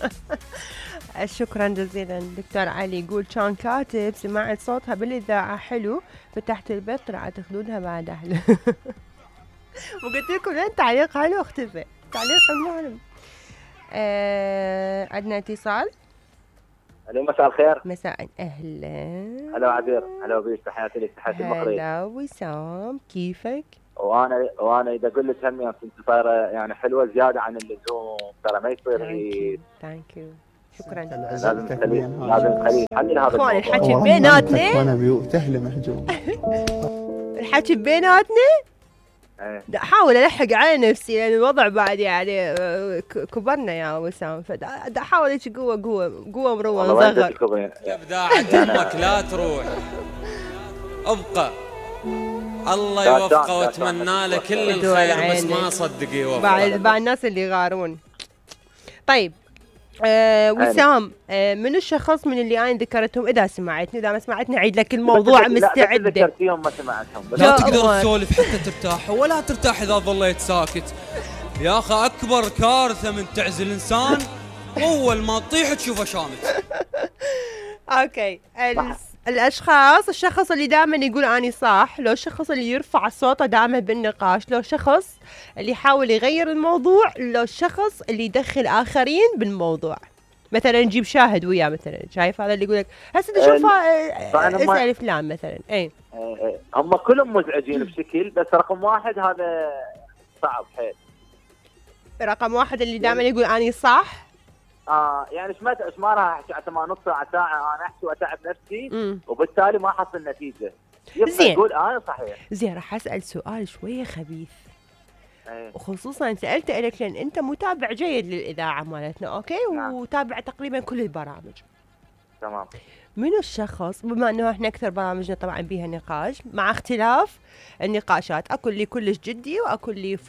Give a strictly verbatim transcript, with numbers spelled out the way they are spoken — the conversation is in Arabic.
شكرا جزيلا دكتور علي. يقول كان كاتب سمعت صوتها بالإذاعة حلو، فتحت البيت طلعت خدودها بعد أحلى. وقلت لكم لين تعليق حلو اختفى تعليق المهم. آه عندنا اتصال. الو مساء الخير. مساء اهلا. هلا عبير. هلا بيش، تحياتي لك تحياتي المخرج. هلا وسام كيفك؟ وانا وانا اذا اقول لك هم انت صايره يعني حلوه زياده عن اللزوم، ترى ما يصير هي. ثانك يو شكرا. لازم تخلي لازم تخلي حل هذا اخوان الحكي بيناتنا وانا بيوتهل محجوم. الحكي بيناتنا احاول الحق على نفسي لان الوضع بعد يعني كبرنا يا وسام، فدا احاول ايش قوه قوه قوه مروه صغر. ابداعة امك لا تروح، ابقى الله يوفقه واتمنى له كل الخير، بس ما صدق يوفقه بعد بعد الناس اللي يغارون. طيب آه وسام، آه من الشخص من اللي انا ذكرتهم اذا سمعتني، اذا ما سمعتني اعيد لك الموضوع مستعده. لا ذكرتيهم ما سمعتهم. لا تقدر تسولف حتى ترتاح، ولا ترتاح اذا ظليت ساكت يا اخي. اكبر كارثه من تعزل انسان اول ما تطيح تشوفه شامت. اوكي الاشخاص، الشخص اللي دائما يقول اني صح، لو الشخص اللي يرفع صوته دائما بالنقاش، لو الشخص اللي يحاول يغير الموضوع، لو الشخص اللي يدخل اخرين بالموضوع. مثلا نجيب شاهد وياه مثلا، شايف هذا اللي يقول لك هسه تشوف اسال فلان مثلا. اي هم كلهم مزعجين بشكل، بس رقم واحد هذا صعب حيل. رقم واحد اللي دائما يقول اني صح. اه يعني ايش ما ايش ما راح احكي عشان نص ساعه ساعه انا احكي واتعب نفسي مم. وبالتالي ما احصل نتيجه. يبقى يقول انا صحيح. زين راح اسال سؤال شويه خبيث. أيه. وخصوصا سالته لك لان انت متابع جيد للاذاعه مالتنا، اوكي؟ نعم. وتابع تقريبا كل البرامج. تمام. من الشخص، بما انه احنا اكثر برامجنا طبعا بيها نقاش، مع اختلاف النقاشات، اكو اللي كلش جدي واكو اللي